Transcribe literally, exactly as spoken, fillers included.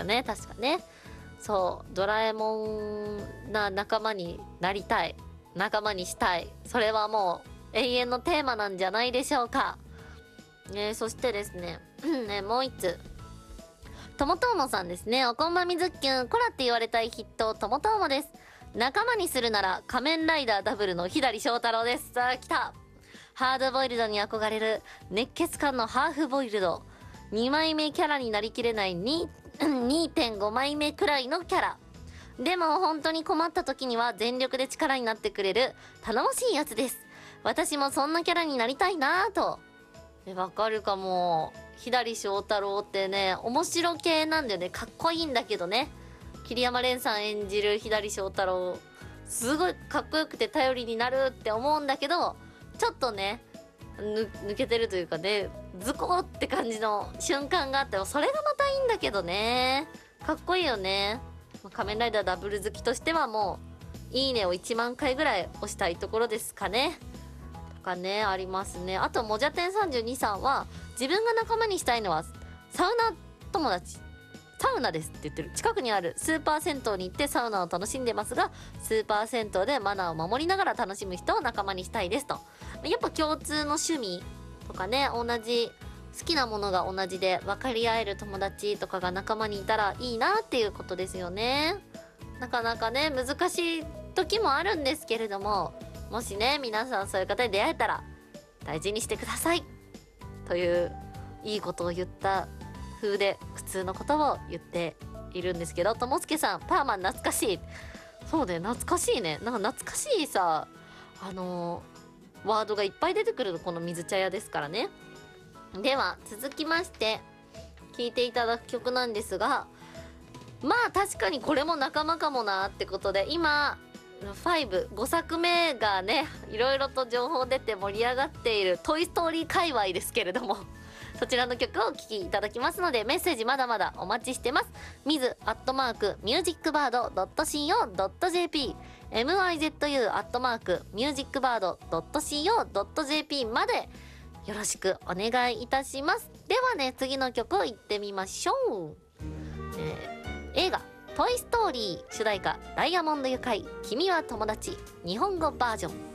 よね、確かね。そう、ドラえもんな仲間になりたい。仲間にしたい。それはもう永遠のテーマなんじゃないでしょうか。ね、そしてですね、ね、もう一つ。ともとーもさんですね。おこんばみずっきゅん。コラって言われたい筆頭、ともとーもです。仲間にするなら仮面ライダーダブルの左翔太郎です。さあ、来た。ハードボイルドに憧れる熱血感のハーフボイルド。にまいめキャラになりきれないに にてんごまいめくらいのキャラ。でも本当に困った時には全力で力になってくれる頼もしいやつです。私もそんなキャラになりたいなぁと。え、わかるかも。左翔太郎ってね、面白系なんだよね。かっこいいんだけどね。桐山蓮さん演じる左翔太郎、すごいかっこよくて頼りになるって思うんだけど、ちょっとね、ぬ抜けてるというかね、ズコーって感じの瞬間があっても、それがまたいいんだけどね。かっこいいよね。仮面ライダーダブル好きとしてはもう、いいねをいちまんかいぐらい押したいところですかね。とかね、ありますね。あと、もじゃてんさんじゅうにさんは、自分が仲間にしたいのは、サウナ友達。サウナですって言ってる。近くにあるスーパー銭湯に行ってサウナを楽しんでますが、スーパー銭湯でマナーを守りながら楽しむ人を仲間にしたいですと。やっぱ共通の趣味とかね、同じ好きなものが同じで分かり合える友達とかが仲間にいたらいいなっていうことですよね。なかなかね、難しい時もあるんですけれども、もしね、皆さんそういう方に出会えたら大事にしてくださいといういいことを言った風で普通のことを言っているんですけど、ともすけさん、パーマン懐かしい。そうね、懐かしいね。なんか懐かしいさ、あのー、ワードがいっぱい出てくるこの水茶屋ですからね。では続きまして聴いていただく曲なんですが、まあ確かにこれも仲間かもなってことで、今ご、ごさくめがね、いろいろと情報出て盛り上がっているトイストーリー界隈ですけれども、そちらの曲をお聴きいただきますので、メッセージまだまだお待ちしてます。ミズアットマークミュージックバードドットシーオードットジェーピー ミズ アットマークミュージックバードドットシーオードットジェーピー までよろしくお願いいたします。ではね、次の曲をいってみましょう。えー、映画トイストーリー主題歌ダイヤモンドユカイ君は友達日本語バージョン。